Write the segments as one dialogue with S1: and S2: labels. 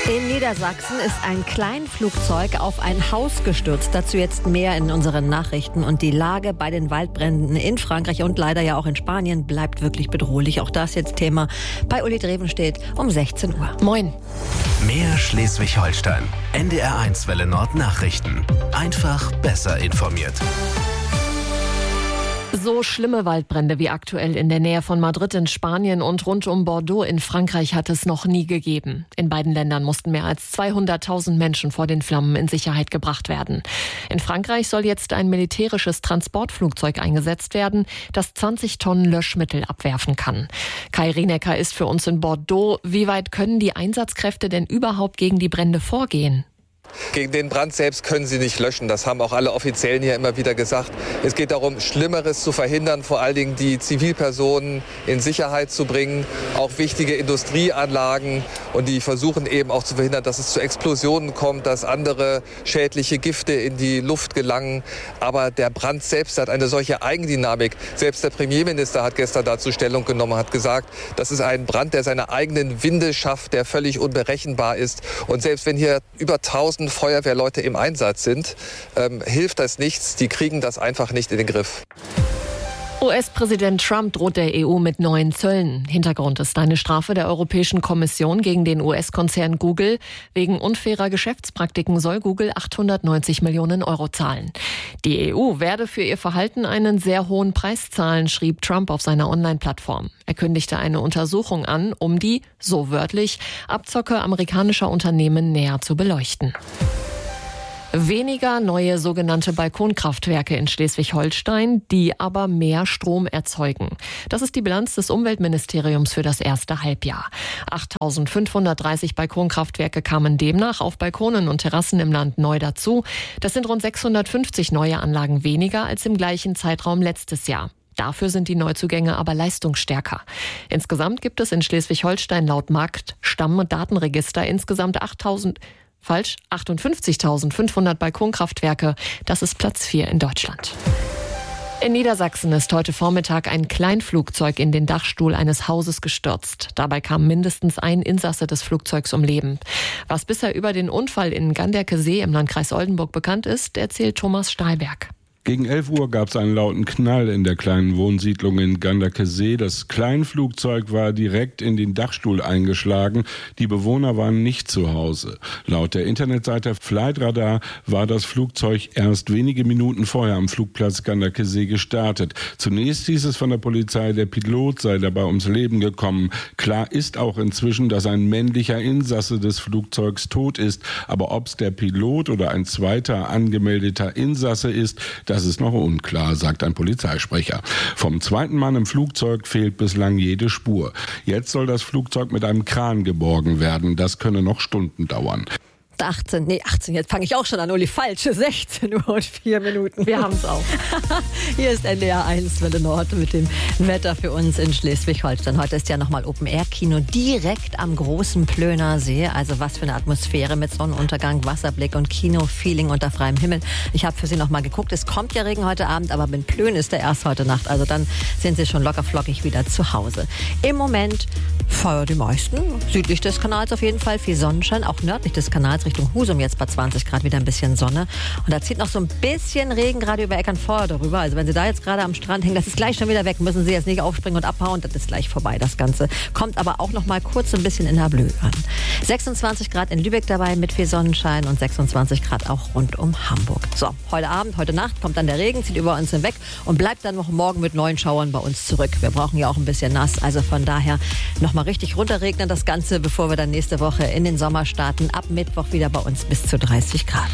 S1: In Niedersachsen ist ein Kleinflugzeug auf ein Haus gestürzt. Dazu jetzt mehr in unseren Nachrichten. Und die Lage bei den Waldbränden in Frankreich und leider ja auch in Spanien bleibt wirklich bedrohlich. Auch das jetzt Thema bei Uli Drevenstedt um 16 Uhr.
S2: Moin.
S3: Mehr Schleswig-Holstein. NDR1 Welle Nord Nachrichten. Einfach besser informiert.
S2: So schlimme Waldbrände wie aktuell in der Nähe von Madrid in Spanien und rund um Bordeaux in Frankreich hat es noch nie gegeben. In beiden Ländern mussten mehr als 200.000 Menschen vor den Flammen in Sicherheit gebracht werden. In Frankreich soll jetzt ein militärisches Transportflugzeug eingesetzt werden, das 20 Tonnen Löschmittel abwerfen kann. Kai Rienecker ist für uns in Bordeaux. Wie weit können die Einsatzkräfte denn überhaupt gegen die Brände vorgehen?
S4: Gegen den Brand selbst können sie nicht löschen. Das haben auch alle Offiziellen hier immer wieder gesagt. Es geht darum, Schlimmeres zu verhindern, vor allen Dingen die Zivilpersonen in Sicherheit zu bringen, auch wichtige Industrieanlagen. Und die versuchen eben auch zu verhindern, dass es zu Explosionen kommt, dass andere schädliche Gifte in die Luft gelangen. Aber der Brand selbst hat eine solche Eigendynamik. Selbst der Premierminister hat gestern dazu Stellung genommen, hat gesagt, das ist ein Brand, der seine eigenen Winde schafft, der völlig unberechenbar ist. Und selbst wenn hier über 1000 Feuerwehrleute im Einsatz sind, hilft das nichts. Die kriegen das einfach nicht in den Griff.
S2: US-Präsident Trump droht der EU mit neuen Zöllen. Hintergrund ist eine Strafe der Europäischen Kommission gegen den US-Konzern Google. Wegen unfairer Geschäftspraktiken soll Google 890 Millionen Euro zahlen. Die EU werde für ihr Verhalten einen sehr hohen Preis zahlen, schrieb Trump auf seiner Online-Plattform. Er kündigte eine Untersuchung an, um die, so wörtlich, Abzocke amerikanischer Unternehmen näher zu beleuchten. Weniger neue sogenannte Balkonkraftwerke in Schleswig-Holstein, die aber mehr Strom erzeugen. Das ist die Bilanz des Umweltministeriums für das erste Halbjahr. 8.530 Balkonkraftwerke kamen demnach auf Balkonen und Terrassen im Land neu dazu. Das sind rund 650 neue Anlagen weniger als im gleichen Zeitraum letztes Jahr. Dafür sind die Neuzugänge aber leistungsstärker. Insgesamt gibt es in Schleswig-Holstein laut Marktstammdatenregister insgesamt 58.500 Balkonkraftwerke. Das ist Platz 4 in Deutschland. In Niedersachsen ist heute Vormittag ein Kleinflugzeug in den Dachstuhl eines Hauses gestürzt. Dabei kam mindestens ein Insasse des Flugzeugs um Leben. Was bisher über den Unfall in Ganderkesee im Landkreis Oldenburg bekannt ist, erzählt Thomas Stahlberg.
S5: Gegen 11 Uhr gab es einen lauten Knall in der kleinen Wohnsiedlung in Ganderkesee. Das Kleinflugzeug war direkt in den Dachstuhl eingeschlagen. Die Bewohner waren nicht zu Hause. Laut der Internetseite Flightradar war das Flugzeug erst wenige Minuten vorher am Flugplatz Ganderkesee gestartet. Zunächst hieß es von der Polizei, der Pilot sei dabei ums Leben gekommen. Klar ist auch inzwischen, dass ein männlicher Insasse des Flugzeugs tot ist. Aber ob es der Pilot oder ein zweiter angemeldeter Insasse ist, das ist noch unklar, sagt ein Polizeisprecher. Vom zweiten Mann im Flugzeug fehlt bislang jede Spur. Jetzt soll das Flugzeug mit einem Kran geborgen werden. Das könne noch Stunden dauern.
S1: 18, jetzt fange ich auch schon an, Uli, falsch, 16 Uhr und 4 Minuten.
S2: Wir haben es auch.
S1: Hier ist NDR1 Welle Nord mit dem Wetter für uns in Schleswig-Holstein. Heute ist ja nochmal Open-Air-Kino direkt am großen Plöner See. Also was für eine Atmosphäre mit Sonnenuntergang, Wasserblick und Kino-Feeling unter freiem Himmel. Ich habe für Sie nochmal geguckt, es kommt ja Regen heute Abend, aber mit Plön ist der erst heute Nacht. Also dann sind Sie schon locker flockig wieder zu Hause. Im Moment Feuer die meisten, südlich des Kanals auf jeden Fall, viel Sonnenschein, auch nördlich des Kanals Richtung Husum jetzt bei 20 Grad wieder ein bisschen Sonne. Und da zieht noch so ein bisschen Regen gerade über Eckernförde darüber. Also wenn Sie da jetzt gerade am Strand hängen, das ist gleich schon wieder weg. Müssen Sie jetzt nicht aufspringen und abhauen, das ist gleich vorbei, das Ganze. Kommt aber auch noch mal kurz ein bisschen in der Blö an. 26 Grad in Lübeck dabei mit viel Sonnenschein und 26 Grad auch rund um Hamburg. So, heute Abend, heute Nacht kommt dann der Regen, zieht über uns hinweg und bleibt dann noch morgen mit neuen Schauern bei uns zurück. Wir brauchen ja auch ein bisschen nass, also von daher noch mal richtig runterregnen das Ganze, bevor wir dann nächste Woche in den Sommer starten. Ab Mittwoch wieder bei uns bis zu 30 Grad.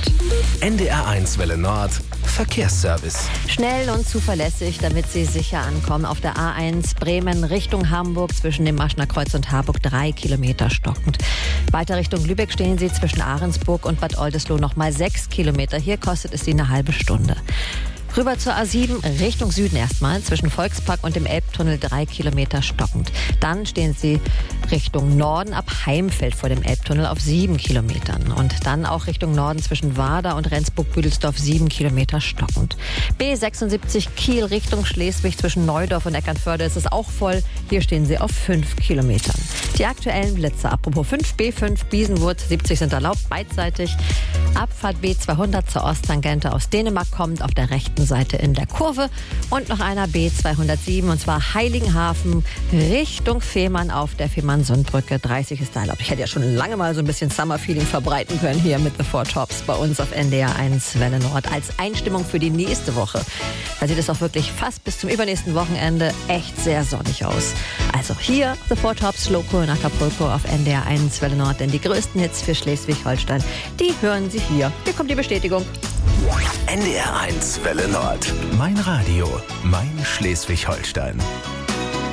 S3: NDR1 Welle Nord Verkehrsservice.
S1: Schnell und zuverlässig, damit Sie sicher ankommen. Auf der A1 Bremen Richtung Hamburg zwischen dem Maschner Kreuz und Harburg 3 Kilometer stockend. Weiter Richtung Lübeck stehen Sie zwischen Ahrensburg und Bad Oldesloe nochmal 6 Kilometer. Hier kostet es Sie eine halbe Stunde. Rüber zur A7 Richtung Süden erstmal, zwischen Volkspark und dem Elbtunnel 3 Kilometer stockend. Dann stehen Sie Richtung Norden ab Heimfeld vor dem Elbtunnel auf 7 Kilometern. Und dann auch Richtung Norden zwischen Warda und Rendsburg-Büdelsdorf 7 Kilometer stockend. B76 Kiel Richtung Schleswig zwischen Neudorf und Eckernförde ist es auch voll. Hier stehen sie auf 5 Kilometern. Die aktuellen Blitze, apropos 5, B5 Biesenwurz, 70 sind erlaubt, beidseitig. Abfahrt B200 zur Osttangente aus Dänemark kommt auf der rechten Seite in der Kurve. Und noch einer B207, und zwar Heiligenhafen Richtung Fehmarn auf der Fehmarnsundbrücke. 30 ist da erlaubt. Ich hätte ja schon lange mal so ein bisschen Summer-Feeling verbreiten können hier mit The Four Tops bei uns auf NDR 1 Welle Nord als Einstimmung für die nächste Woche. Da sieht es auch wirklich fast bis zum übernächsten Wochenende echt sehr sonnig aus. Also hier The Four Tops, Loco in Acapulco auf NDR 1 Welle Nord. Denn die größten Hits für Schleswig-Holstein, die hören Sie hier. Hier kommt die Bestätigung.
S3: NDR 1 Welle Nord. Mein Radio, mein Schleswig-Holstein.